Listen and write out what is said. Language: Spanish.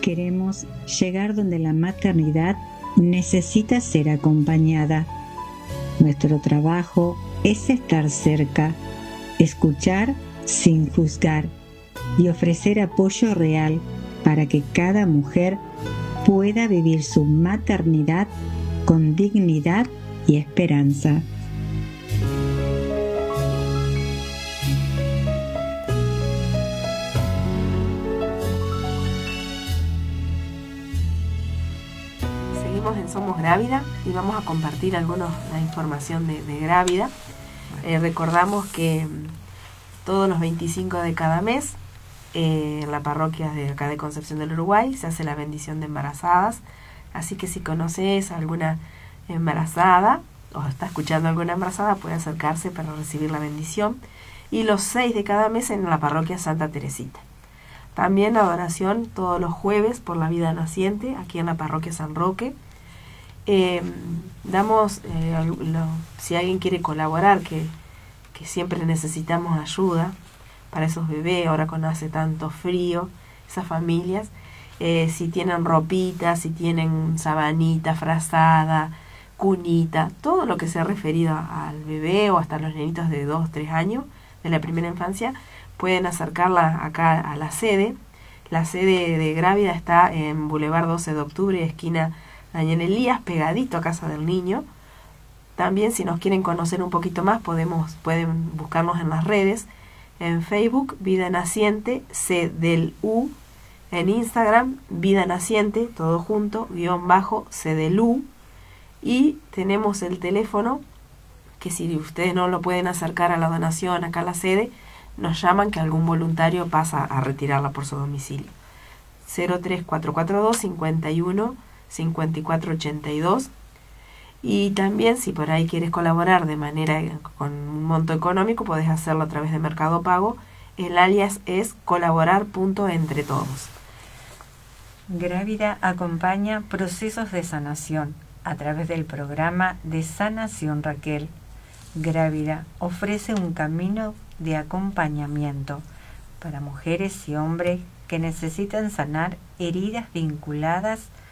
Queremos llegar donde la maternidad necesita ser acompañada. Nuestro trabajo es estar cerca, escuchar sin juzgar y ofrecer apoyo real para que cada mujer pueda vivir su maternidad con dignidad y esperanza. Seguimos en Somos Grávida y vamos a compartir la información de Grávida. Recordamos que todos los 25 de cada mes en la parroquia de acá de Concepción del Uruguay se hace la bendición de embarazadas, así que si conoces a alguna embarazada o está escuchando a alguna embarazada puede acercarse para recibir la bendición, y los 6 de cada mes en la parroquia Santa Teresita. También la adoración todos los jueves por la vida naciente aquí en la parroquia San Roque. Si alguien quiere colaborar, que siempre necesitamos ayuda para esos bebés, ahora cuando hace tanto frío, esas familias, si tienen ropita, si tienen sabanita, frazada, cunita, todo lo que sea referido al bebé o hasta los nenitos de 2, 3 años de la primera infancia, pueden acercarla acá a la sede. La sede de Grávida está en Boulevard 12 de Octubre, esquina Daniel Elías, pegadito a Casa del Niño. También si nos quieren conocer un poquito más, pueden buscarnos en las redes, en Facebook, Vida Naciente, C del U, en Instagram, Vida Naciente, todo junto, _ C del U, y tenemos el teléfono, que si ustedes no lo pueden acercar a la donación acá a la sede, nos llaman que algún voluntario pasa a retirarla por su domicilio. 03442 51 54 82. Y también si por ahí quieres colaborar de manera con un monto económico, podés hacerlo a través de Mercado Pago. El alias es colaborar.entretodos. Grávida acompaña procesos de sanación a través del programa de Sanación Raquel. Grávida ofrece un camino de acompañamiento para mujeres y hombres que necesitan sanar heridas vinculadas